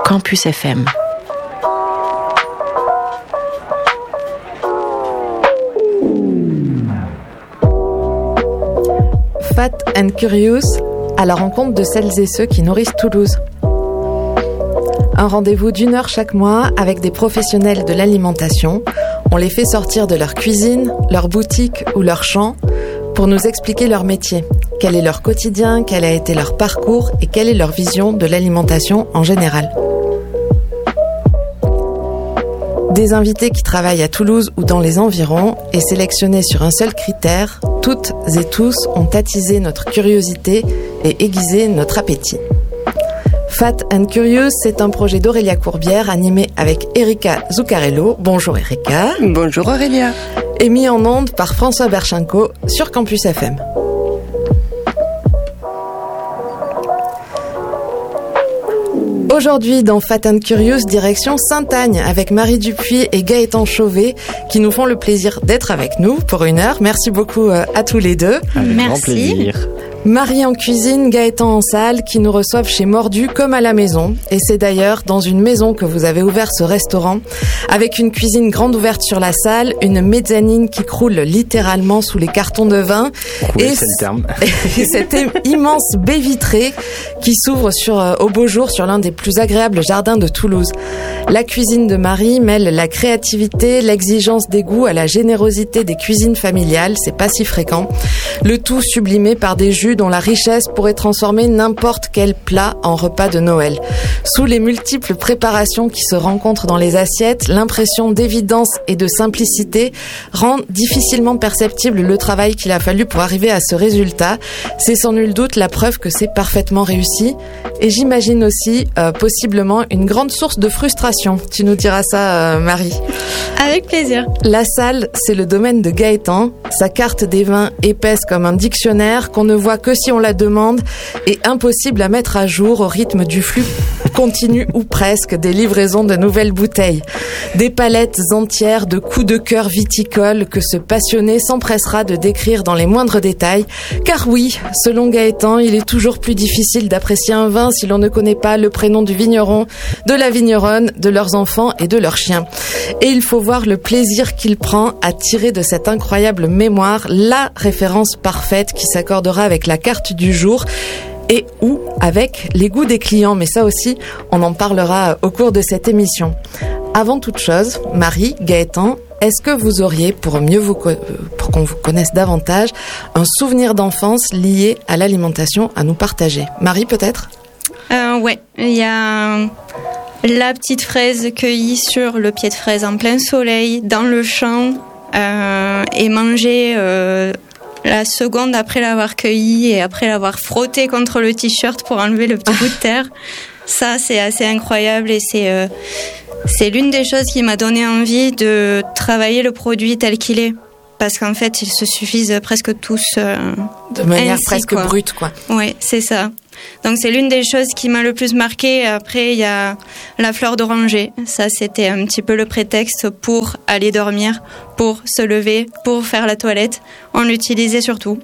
Campus FM. Fat and Curious, à la rencontre de celles et ceux qui nourrissent Toulouse. Un rendez-vous d'1 heure chaque mois avec des professionnels de l'alimentation. On les fait sortir de leur cuisine, leur boutique ou leur champ pour nous expliquer leur métier. Quel est leur quotidien, quel a été leur parcours et quelle est leur vision de l'alimentation en général. Des invités qui travaillent à Toulouse ou dans les environs et sélectionnés sur un seul critère, toutes et tous ont attisé notre curiosité et aiguisé notre appétit. Fat and Curious, c'est un projet d'Aurélia Courbière animé avec Erika Zuccarello. Bonjour Erika. Bonjour Aurélia. Et mis en onde par François Berchenko sur Campus FM. Aujourd'hui, dans Fat and Curious, direction Sainte-Agne, avec Marie Dupuis et Gaëtan Chauvet, qui nous font le plaisir d'être avec nous pour 1 heure. Merci beaucoup à tous les deux. Avec grand plaisir. Marie en cuisine, Gaëtan en salle, qui nous reçoivent chez Mordu comme à la maison. Et c'est d'ailleurs dans une maison que vous avez ouvert ce restaurant, avec une cuisine grande ouverte sur la salle, une mezzanine qui croule littéralement sous les cartons de vin. Oui, c'est le terme. Et cette immense baie vitrée qui s'ouvre au beau jour sur l'un des plus agréables jardins de Toulouse. La cuisine de Marie mêle la créativité, l'exigence des goûts à la générosité des cuisines familiales, c'est pas si fréquent. Le tout sublimé par des jus dont la richesse pourrait transformer n'importe quel plat en repas de Noël. Sous les multiples préparations qui se rencontrent dans les assiettes, l'impression d'évidence et de simplicité rend difficilement perceptible le travail qu'il a fallu pour arriver à ce résultat. C'est sans nul doute la preuve que c'est parfaitement réussi. Et j'imagine aussi, possiblement, une grande source de frustration. Tu nous diras ça, Marie. Avec plaisir. La salle, c'est le domaine de Gaëtan. Sa carte des vins épaisse comme un dictionnaire qu'on ne voit que si on la demande et impossible à mettre à jour au rythme du flux continu ou presque des livraisons de nouvelles bouteilles. Des palettes entières de coups de cœur viticoles que ce passionné s'empressera de décrire dans les moindres détails. Car oui, selon Gaëtan, il est toujours plus difficile d'apprécier un vin si l'on ne connaît pas le prénom du vigneron, de la vigneronne, de leurs enfants et de leurs chiens. Et il faut voir le plaisir qu'il prend à tirer de cette incroyable mémoire la référence parfaite qui s'accordera avec la carte du jour et ou avec les goûts des clients. Mais ça aussi, on en parlera au cours de cette émission. Avant toute chose, Marie, Gaëtan, est-ce que vous auriez, pour qu'on vous connaisse davantage, un souvenir d'enfance lié à l'alimentation à nous partager? Marie, peut-être? Ouais, il y a la petite fraise cueillie sur le pied de fraise en plein soleil, dans le champ, et manger la seconde après l'avoir cueillie et après l'avoir frotté contre le t-shirt pour enlever le petit bout de terre. Ça, c'est assez incroyable et c'est l'une des choses qui m'a donné envie de travailler le produit tel qu'il est. Parce qu'en fait, ils se suffisent presque tous de manière ainsi, presque quoi. Brute, quoi. Oui, c'est ça. Donc c'est l'une des choses qui m'a le plus marquée. Après, il y a la fleur d'oranger. Ça, c'était un petit peu le prétexte pour aller dormir, pour se lever, pour faire la toilette. On l'utilisait surtout.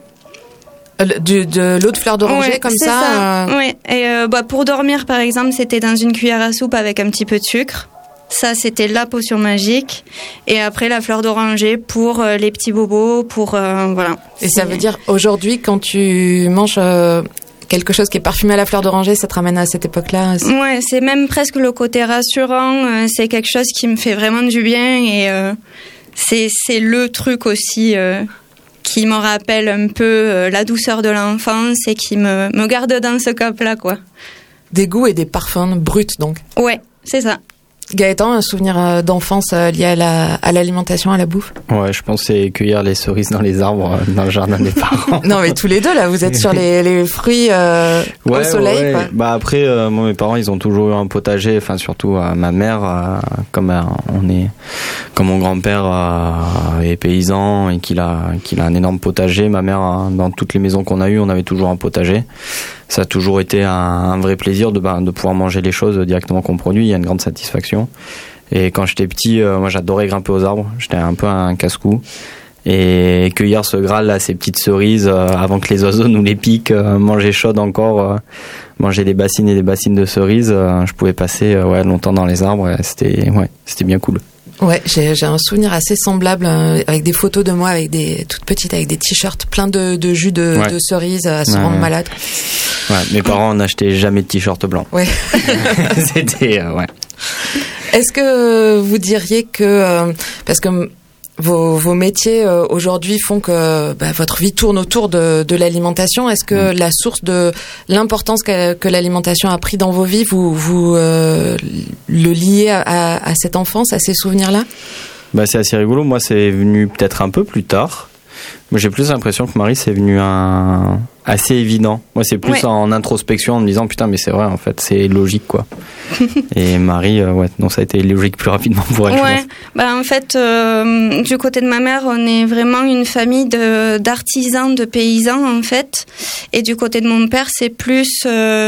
De l'eau de fleur d'oranger, ouais, comme ça. Oui. Et pour dormir, par exemple, c'était dans une cuillère à soupe avec un petit peu de sucre. Ça, c'était la potion magique. Et après, la fleur d'oranger pour les petits bobos, pour voilà. Et ça veut dire, aujourd'hui, quand tu manges quelque chose qui est parfumé à la fleur d'oranger, ça te ramène à cette époque-là? Ouais, c'est même presque le côté rassurant. C'est quelque chose qui me fait vraiment du bien. Et c'est le truc aussi qui me rappelle un peu la douceur de l'enfance et qui me garde dans ce cap-là, quoi. Des goûts et des parfums bruts, donc. Ouais, c'est ça. Gaëtan, un souvenir d'enfance lié à l'alimentation, à la bouffe? Ouais, je pense que c'est cueillir les cerises dans les arbres dans le jardin des parents. Non, mais tous les deux, là, vous êtes sur les fruits au soleil. Ouais. Quoi. Bah après, moi, mes parents, ils ont toujours eu un potager. Enfin, surtout ma mère, comme mon grand-père est paysan et qu'il a un énorme potager. Ma mère, dans toutes les maisons qu'on a eues, on avait toujours un potager. Ça a toujours été un vrai plaisir de pouvoir manger les choses directement qu'on produit. Il y a une grande satisfaction. Et quand j'étais petit, moi j'adorais grimper aux arbres. J'étais un peu un casse-cou. Et cueillir ce Graal, là, ces petites cerises, avant que les oiseaux nous les piquent, manger chaude encore, manger des bassines et des bassines de cerises. Je pouvais passer longtemps dans les arbres. C'était bien cool. Ouais, j'ai un souvenir assez semblable avec des photos de moi avec toutes petites avec des t-shirts pleins de jus de cerises à se rendre malade. Ouais, mes parents n'achetaient jamais de t-shirts blancs. Ouais. C'était Est-ce que vous diriez que parce que vos métiers aujourd'hui font que votre vie tourne autour de l'alimentation, est-ce que la source de l'importance que l'alimentation a pris dans vos vies, vous le liez à cette enfance, à ces souvenirs-là? C'est assez rigolo. Moi, c'est venu peut-être un peu plus tard. Moi, j'ai plus l'impression que Marie, c'est venu assez évident. Moi, c'est plus en introspection, en me disant putain, mais c'est vrai, en fait, c'est logique, quoi. Et Marie, ça a été logique plus rapidement pour elle. Ouais, en fait, du côté de ma mère, on est vraiment une famille d'artisans, de paysans, en fait. Et du côté de mon père, c'est plus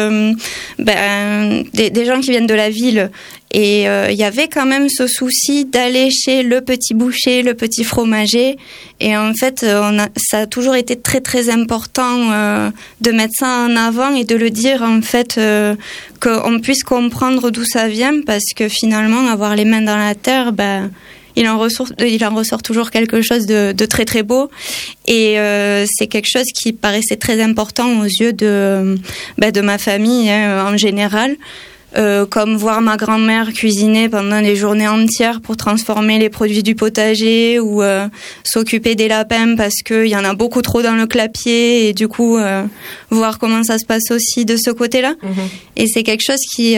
des gens qui viennent de la ville. Et il y avait quand même ce souci d'aller chez le petit boucher, le petit fromager. Et en fait, ça a toujours été très très important de mettre ça en avant et de le dire, en fait, qu'on puisse comprendre d'où ça vient, parce que finalement, avoir les mains dans la terre, il en ressort toujours quelque chose de très très beau. Et c'est quelque chose qui paraissait très important aux yeux de ma famille en général. Comme voir ma grand-mère cuisiner pendant des journées entières pour transformer les produits du potager, ou s'occuper des lapins parce qu'il y en a beaucoup trop dans le clapier, et du coup voir comment ça se passe aussi de ce côté-là. Et c'est quelque chose qui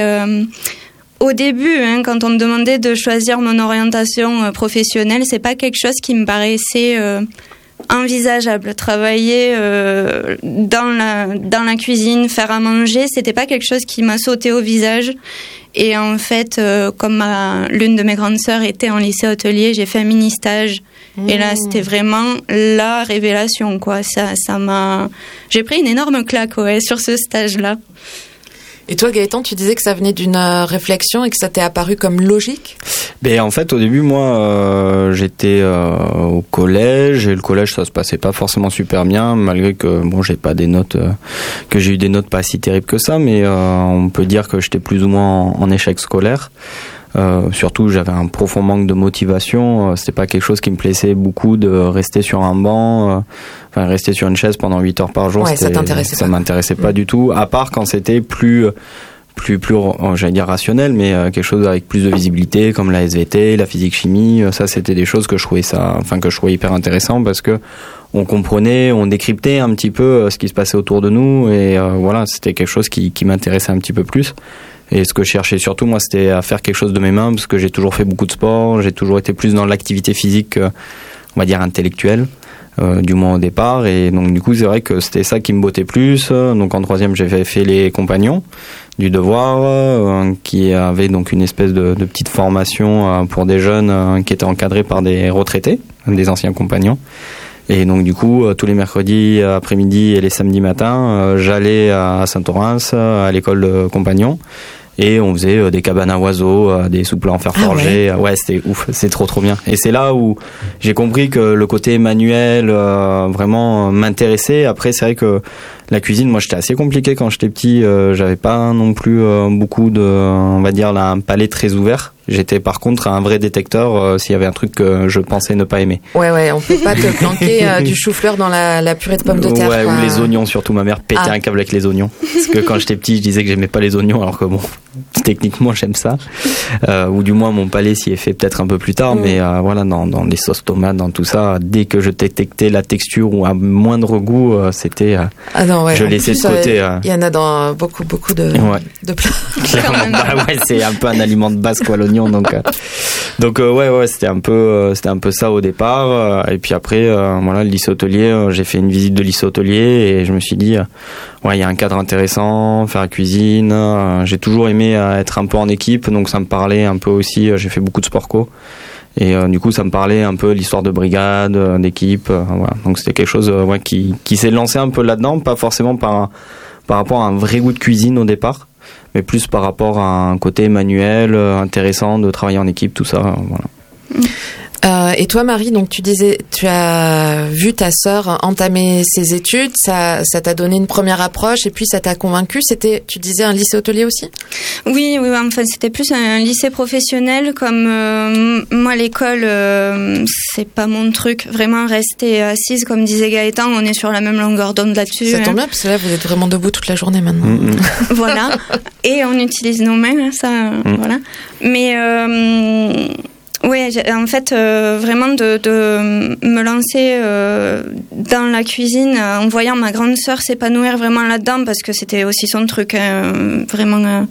au début, quand on me demandait de choisir mon orientation professionnelle, c'est pas quelque chose qui me paraissait envisageable. Travailler dans la cuisine, faire à manger, c'était pas quelque chose qui m'a sauté au visage. Et en fait, comme l'une de mes grandes sœurs était en lycée hôtelier, j'ai fait un mini stage. Et là, c'était vraiment la révélation, quoi. J'ai pris une énorme claque, sur ce stage-là. Et toi, Gaëtan, tu disais que ça venait d'une réflexion et que ça t'est apparu comme logique? En fait, au début, moi, j'étais au collège, et le collège, ça se passait pas forcément super bien, malgré que j'ai pas des notes, que j'ai eu des notes pas si terribles que ça, mais on peut dire que j'étais plus ou moins en échec scolaire. Surtout, j'avais un profond manque de motivation. C'était pas quelque chose qui me plaisait beaucoup de rester sur un banc, rester sur une chaise pendant 8 heures par jour. Ouais, ça m'intéressait pas du tout. À part quand c'était plus, j'allais dire rationnel, mais quelque chose avec plus de visibilité, comme la SVT, la physique-chimie. Ça, c'était des choses que je trouvais hyper intéressant, parce que on comprenait, on décryptait un petit peu ce qui se passait autour de nous, et c'était quelque chose qui m'intéressait un petit peu plus. Et ce que je cherchais surtout, moi, c'était à faire quelque chose de mes mains, parce que j'ai toujours fait beaucoup de sport, j'ai toujours été plus dans l'activité physique, on va dire intellectuelle, du moins au départ. Et donc, du coup, c'est vrai que c'était ça qui me bottait plus. Donc, en troisième, j'ai fait les Compagnons du Devoir, qui avait donc une espèce de petite formation pour des jeunes qui étaient encadrés par des retraités, des anciens compagnons. Et donc du coup, tous les mercredis après-midi et les samedis matins, j'allais à Saint-Orens, à l'école de Compagnons, et on faisait des cabanes à oiseaux, des souples en fer forgé. Ouais, c'était ouf, c'est trop bien. Et c'est là où j'ai compris que le côté manuel vraiment m'intéressait. Après, c'est vrai que la cuisine, moi, j'étais assez compliqué quand j'étais petit. J'avais pas non plus beaucoup on va dire, un palais très ouvert. J'étais par contre un vrai détecteur s'il y avait un truc que je pensais ne pas aimer. Ouais, on peut pas te planquer du chou-fleur dans la purée de pommes de terre. Ouais, ou les oignons surtout. Ma mère pétait un câble avec les oignons. Parce que quand j'étais petit, je disais que j'aimais pas les oignons, alors que techniquement j'aime ça. Ou du moins mon palais s'y est fait peut-être un peu plus tard, mais dans les sauces tomates, dans tout ça, dès que je détectais la texture ou un moindre goût, c'était... je laissais de côté. Il y en a dans beaucoup de plats. C'est un peu un aliment de base, quoi, l'oignon. Donc c'était un peu ça au départ. Et puis après, le lycée hôtelier, j'ai fait une visite de lycée hôtelier et je me suis dit, il y a un cadre intéressant, faire la cuisine. J'ai toujours aimé être un peu en équipe, donc ça me parlait un peu aussi. J'ai fait beaucoup de sport co. Et du coup, ça me parlait un peu l'histoire de brigade, d'équipe. Donc c'était quelque chose qui s'est lancé un peu là-dedans, pas forcément par rapport à un vrai goût de cuisine au départ, mais plus par rapport à un côté manuel, intéressant de travailler en équipe, tout ça. Et toi, Marie, donc tu disais, tu as vu ta sœur entamer ses études, ça t'a donné une première approche et puis ça t'a convaincu. C'était, tu disais, un lycée hôtelier aussi ? Oui, enfin c'était plus un lycée professionnel. Comme moi, l'école, c'est pas mon truc. Vraiment rester assise, comme disait Gaëtan, on est sur la même longueur d'onde là-dessus. Ça tombe bien parce que là, vous êtes vraiment debout toute la journée maintenant. Voilà. Et on utilise nos mains, ça, voilà. Mais oui, en fait, vraiment de me lancer dans la cuisine en voyant ma grande sœur s'épanouir vraiment là-dedans, parce que c'était aussi son truc, vraiment.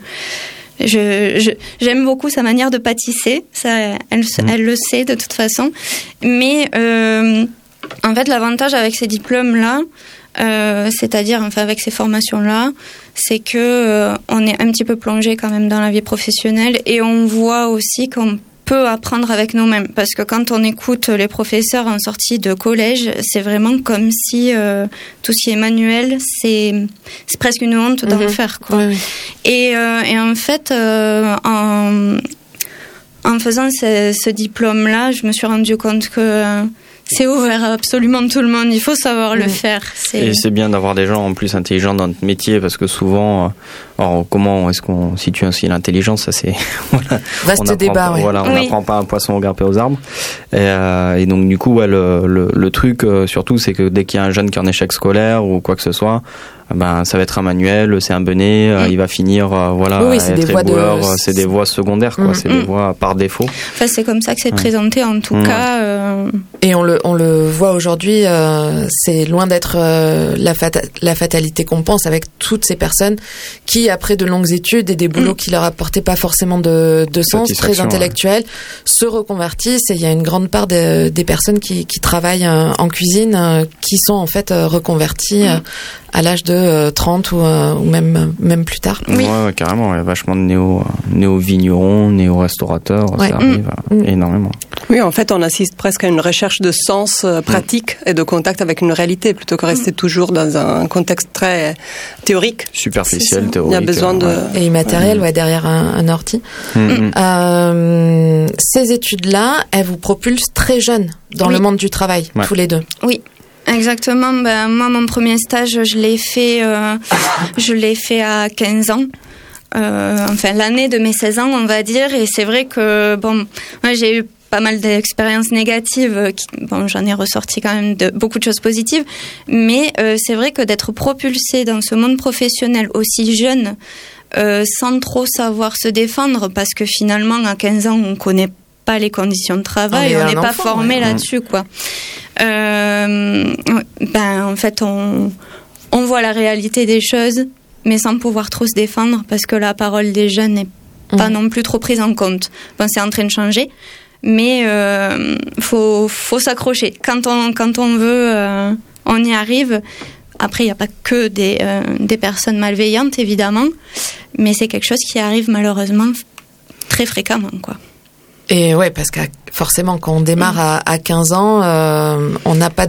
J'aime beaucoup sa manière de pâtisser, ça, elle le sait de toute façon. Mais en fait, l'avantage avec ces diplômes-là, c'est-à-dire enfin avec ces formations-là, c'est que on est un petit peu plongé quand même dans la vie professionnelle et on voit aussi qu'on peut apprendre avec nous-mêmes, parce que quand on écoute les professeurs en sortie de collège, c'est vraiment comme si tout ce qui est manuel, c'est presque une honte d'en faire, quoi. Oui. Et en fait, en faisant ce diplôme-là, je me suis rendu compte que c'est ouvert à absolument tout le monde, il faut savoir le faire. Et c'est bien d'avoir des gens en plus intelligents dans notre métier, parce que souvent, alors comment est-ce qu'on situe aussi l'intelligence, ça c'est voilà, vaste débat. On n'apprend pas un poisson à grimper aux arbres. Et donc du coup, le truc surtout, c'est que dès qu'il y a un jeune qui est en échec scolaire ou quoi que ce soit, ben ça va être un manuel, c'est un benet, il va finir c'est des voies c'est des voies secondaires, quoi, c'est des voies par défaut. Enfin, c'est comme ça que c'est présenté en tout cas. Et on le voit aujourd'hui, c'est loin d'être la fatalité qu'on pense, avec toutes ces personnes qui, après de longues études et des boulots qui leur apportaient pas forcément de sens, très intellectuels, se reconvertissent. Et il y a une grande part des personnes qui travaillent en cuisine qui sont en fait reconverties à l'âge de 30 ou même plus tard. Oui. Ouais, carrément, il y a vachement de néo-vignerons, néo-restaurateurs, ça arrive énormément. Oui, en fait, on assiste presque à une recherche de sens pratique et de contact avec une réalité, plutôt que rester toujours dans un contexte très théorique. Superficiel, théorique. Il y a besoin de... Et immatériel, derrière un ordi. Ces études-là, elles vous propulsent très jeune dans le monde du travail, tous les deux. Oui. Exactement. Moi, mon premier stage, je l'ai fait à 15 ans. Enfin, l'année de mes 16 ans, on va dire. Et c'est vrai que, moi, j'ai eu pas mal d'expériences négatives. J'en ai ressorti quand même beaucoup de choses positives. Mais c'est vrai que d'être propulsé dans ce monde professionnel aussi jeune, sans trop savoir se défendre, parce que finalement, à 15 ans, on connaît pas les conditions de travail, on n'est pas formé là-dessus, quoi. En fait, on voit la réalité des choses, mais sans pouvoir trop se défendre, parce que la parole des jeunes n'est pas non plus trop prise en compte. C'est en train de changer, mais faut s'accrocher. Quand on veut, on y arrive. Après, il n'y a pas que des personnes malveillantes, évidemment, mais c'est quelque chose qui arrive malheureusement très fréquemment, quoi. Et ouais, parce que forcément, quand on démarre à 15 ans, on n'a pas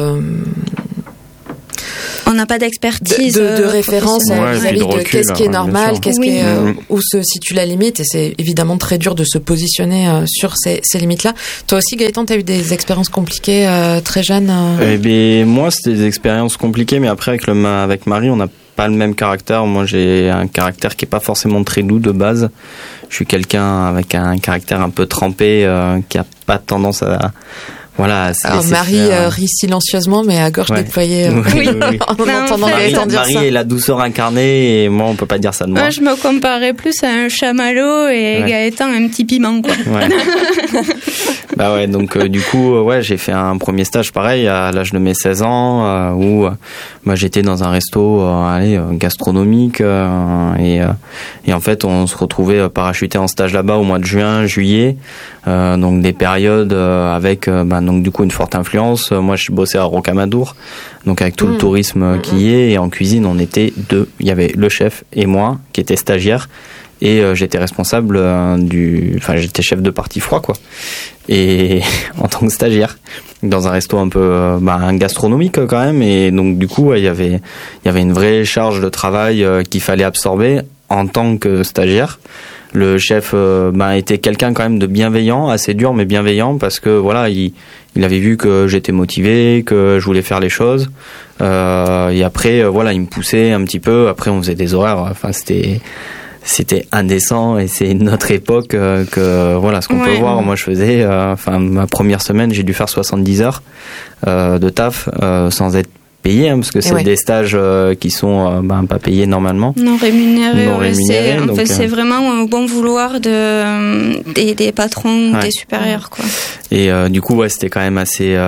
d'expertise, de référence vis-à-vis de qu'est-ce qui est normal, où se situe la limite, et c'est évidemment très dur de se positionner sur ces limites-là. Toi aussi, Gaëtan, t'as eu des expériences compliquées très jeune moi, c'était des expériences compliquées, mais après avec Marie, on n'a pas le même caractère. Moi, j'ai un caractère qui est pas forcément très doux de base. Je suis quelqu'un avec un caractère un peu trempé, qui a pas tendance à... Voilà, alors Marie rit silencieusement, mais à gorge déployée. Oui. En entendant Gaëtan dire ça. Marie est la douceur incarnée, et moi, on peut pas dire ça de moi. Moi, je me comparais plus à un chamallow et Gaëtan un petit piment, quoi. Ouais. Donc du coup, j'ai fait un premier stage pareil à l'âge de mes 16 ans, où j'étais dans un resto gastronomique, et en fait, on se retrouvait parachuté en stage là-bas au mois de juin, juillet, donc des périodes avec donc du coup une forte influence. Moi, je bossais à Rocamadour, donc avec tout le tourisme qui y est, et en cuisine, on était deux. Il y avait le chef et moi qui étais stagiaire, et j'étais responsable j'étais chef de partie froid, quoi. Et en tant que stagiaire dans un resto un peu gastronomique quand même, et donc du coup il y avait une vraie charge de travail qu'il fallait absorber en tant que stagiaire. Le chef était quelqu'un quand même de bienveillant, assez dur mais bienveillant, parce que voilà, il avait vu que j'étais motivé, que je voulais faire les choses. Et après, voilà, il me poussait un petit peu. Après, on faisait des horaires. Enfin, c'était indécent, et c'est notre époque que voilà ce qu'on peut voir. Moi, je faisais, ma première semaine, j'ai dû faire 70 heures de taf sans être payé, parce que c'est des stages qui sont pas payés normalement. Non rémunérés. C'est vraiment au bon vouloir des patrons, des supérieurs, quoi. Et du coup, c'était quand même assez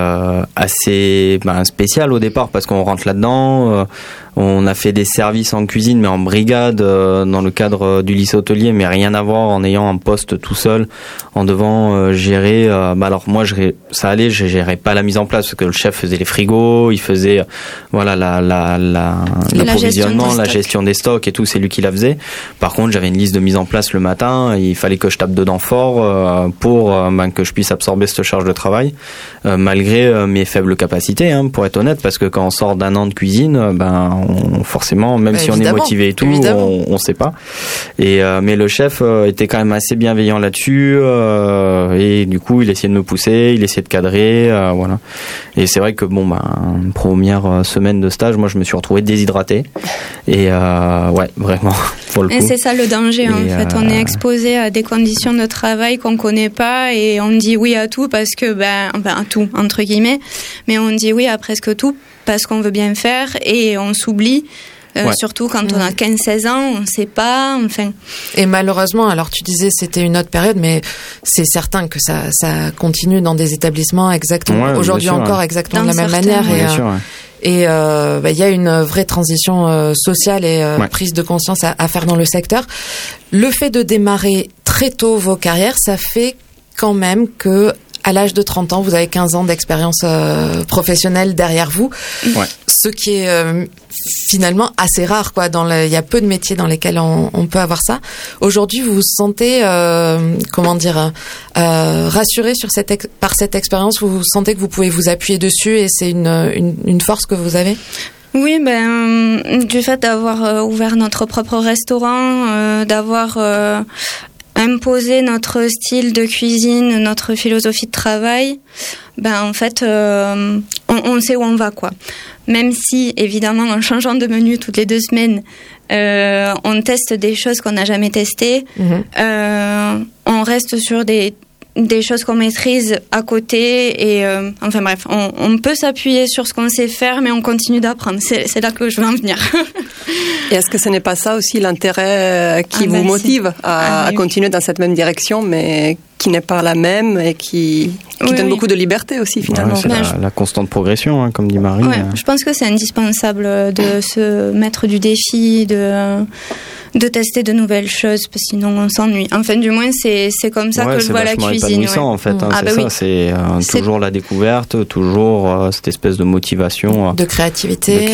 spécial au départ, parce qu'on rentre là-dedans. On a fait des services en cuisine, mais en brigade, dans le cadre du lycée hôtelier, mais rien à voir, en ayant un poste tout seul, en devant gérer. Alors moi, ça allait, je gérais pas la mise en place, parce que le chef faisait les frigos, il faisait l'approvisionnement, la gestion des stocks et tout, c'est lui qui la faisait. Par contre, j'avais une liste de mise en place le matin, il fallait que je tape dedans fort pour que je puisse absorber cette charge de travail, malgré mes faibles capacités, pour être honnête, parce que quand on sort d'un an de cuisine, forcément, même si on est motivé et tout, on sait pas. Et mais le chef était quand même assez bienveillant là-dessus, et du coup, il essayait de me pousser, il essayait de cadrer, voilà. Et c'est vrai que première semaine de stage, moi, je me suis retrouvé déshydraté. Et vraiment, pour le coup. Et c'est ça le danger, en fait. On est exposé à des conditions de travail qu'on connaît pas, et on dit oui à tout parce que, à tout, entre guillemets, mais on dit oui à presque tout parce qu'on veut bien faire, et on s'oublie. Surtout quand on a 15-16 ans, on ne sait pas, enfin. Et malheureusement, alors tu disais c'était une autre période, mais c'est certain que ça continue dans des établissements exactement, aujourd'hui encore exactement de la même manière. Et il y a une vraie transition sociale et prise de conscience à faire dans le secteur. Le fait de démarrer très tôt vos carrières, ça fait quand même que à l'âge de 30 ans, vous avez 15 ans d'expérience professionnelle derrière vous. Ce qui est finalement assez rare, quoi. Il y a peu de métiers dans lesquels on peut avoir ça. Aujourd'hui, vous vous sentez, rassuré par cette expérience. Vous sentez que vous pouvez vous appuyer dessus, et c'est une force que vous avez? Oui, du fait d'avoir ouvert notre propre restaurant, d'avoir imposer notre style de cuisine, notre philosophie de travail, en fait, on sait où on va, quoi. Même si, évidemment, en changeant de menu toutes les 2 semaines, on teste des choses qu'on n'a jamais testées. On reste sur des choses qu'on maîtrise à côté, et on peut s'appuyer sur ce qu'on sait faire, mais on continue d'apprendre. C'est là que je veux en venir. Et est-ce que ce n'est pas ça aussi l'intérêt qui vous motive à continuer dans cette même direction, mais qui n'est pas la même, et qui donne beaucoup de liberté aussi, finalement? C'est la constante progression, comme dit Marie. Je pense que c'est indispensable de se mettre du défi, de tester de nouvelles choses, parce que sinon on s'ennuie. Enfin, du moins, c'est comme ça que je vois la cuisine. En fait, c'est toujours la découverte, toujours cette espèce de motivation, de créativité.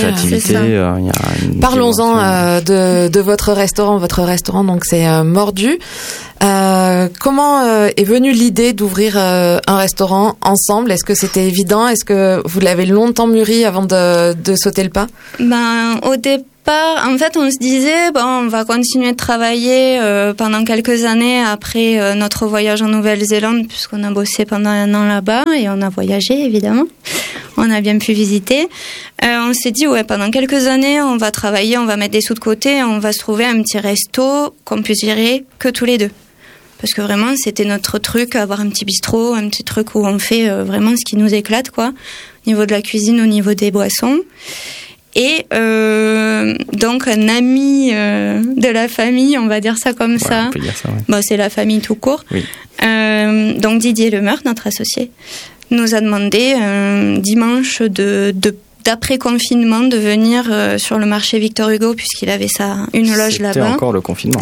Parlons-en de votre restaurant. Votre restaurant, donc, c'est Mordu. Comment est venue l'idée d'ouvrir un restaurant ensemble? Est-ce que c'était évident? Est-ce que vous l'avez longtemps mûri avant de sauter le pas? Au départ, en fait, on se disait, on va continuer de travailler pendant quelques années après notre voyage en Nouvelle-Zélande, puisqu'on a bossé pendant 1 an là-bas, et on a voyagé, évidemment. On a bien pu visiter. On s'est dit, pendant quelques années, on va travailler, on va mettre des sous de côté, on va se trouver un petit resto qu'on puisse gérer que tous les deux. Parce que vraiment, c'était notre truc, avoir un petit bistrot, un petit truc où on fait vraiment ce qui nous éclate, quoi. Au niveau de la cuisine, au niveau des boissons. Et donc, un ami de la famille, on va dire ça comme ça. On peut dire ça, c'est la famille tout court. Oui. Donc, Didier Lemeure, notre associé, nous a demandé un dimanche d'après-confinement de venir sur le marché Victor Hugo, puisqu'il avait une loge là-bas. C'était encore le confinement.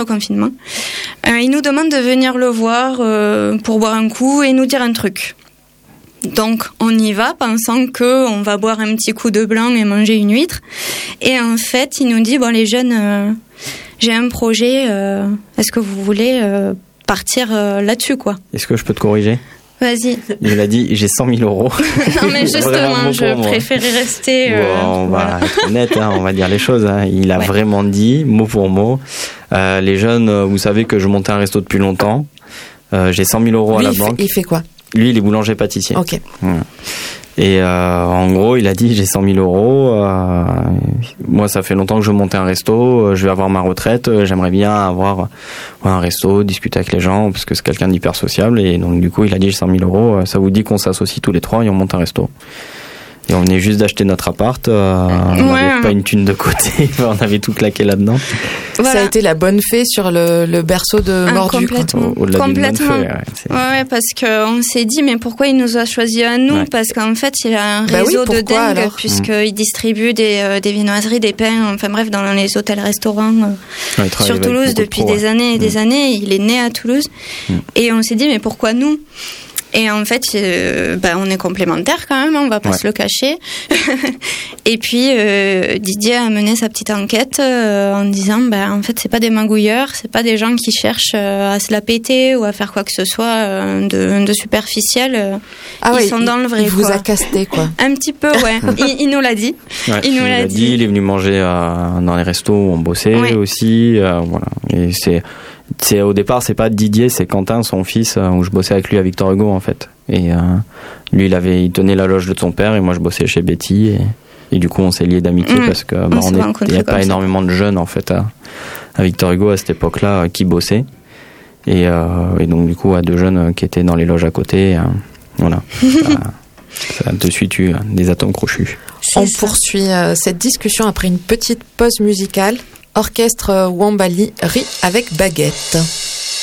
Il nous demande de venir le voir pour boire un coup et nous dire un truc. Donc, on y va, pensant qu'on va boire un petit coup de blanc et manger une huître. Et en fait, il nous dit, les jeunes, j'ai un projet, est-ce que vous voulez partir là-dessus, quoi? Est-ce que je peux te corriger? Vas-y. Il a dit, j'ai 100 000 euros. Non, mais justement, je préférais rester... on va être honnête, on va dire les choses. Il a vraiment dit, mot pour mot, les jeunes, vous savez que je montais un resto depuis longtemps. J'ai 100 000 euros à la banque. Il fait quoi ? Lui, il est boulanger-pâtissier. Ok. Et en gros, il a dit, j'ai 100 000 euros. Moi, ça fait longtemps que je montais un resto. Je vais avoir ma retraite. J'aimerais bien avoir un resto, discuter avec les gens, parce que c'est quelqu'un d'hyper sociable. Et donc, du coup, il a dit, j'ai 100 000 euros. Ça vous dit qu'on s'associe tous les trois et on monte un resto. Et on venait juste d'acheter notre appart. On n'avait pas une thune de côté. On avait tout claqué là-dedans. Voilà. Ça a été la bonne fée sur le berceau de Mordu. Complètement. Complètement. Ouais, parce qu'on s'est dit, mais pourquoi il nous a choisi à nous ? Parce qu'en fait, il a un réseau de dingue, puisqu'il distribue des viennoiseries, des pains, enfin bref, dans les hôtels-restaurants sur Toulouse depuis des années et des années. Il est né à Toulouse. Et on s'est dit, mais pourquoi nous ? Et en fait, on est complémentaires quand même, on va pas se le cacher. Et puis Didier a mené sa petite enquête en disant, en fait, c'est pas des magouilleurs, c'est pas des gens qui cherchent à se la péter ou à faire quoi que ce soit de superficiel. Ils sont dans le vrai. Il vous a casté, quoi. Un petit peu, ouais. Il nous l'a dit. Ouais, il nous l'a dit. Il est venu manger dans les restos où on bossait aussi. Voilà. Et c'est au départ, c'est pas Didier, c'est Quentin, son fils, où je bossais avec lui à Victor Hugo en fait. Et lui, il tenait la loge de son père et moi je bossais chez Betty. Et du coup, on s'est liés d'amitié parce que il n'y a pas énormément de jeunes en fait à Victor Hugo à cette époque-là qui bossaient. Et donc du coup, à deux jeunes qui étaient dans les loges à côté, voilà. Ça a de suite eu des atomes crochus. On poursuit cette discussion après une petite pause musicale. Orchestre Wambali rit avec baguette.